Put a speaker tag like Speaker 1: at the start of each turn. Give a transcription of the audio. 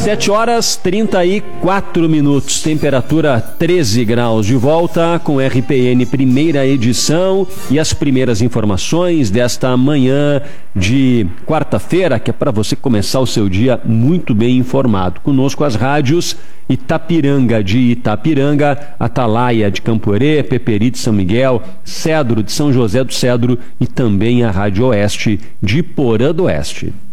Speaker 1: 7h34, temperatura 13 graus, de volta com RPN primeira edição e as primeiras informações desta manhã de quarta-feira, que é para você começar o seu dia muito bem informado. Conosco as rádios Itapiranga de Itapiranga, Atalaia de Camporê, Peperi de São Miguel, Cedro de São José do Cedro e também a Rádio Oeste de Porã do Oeste.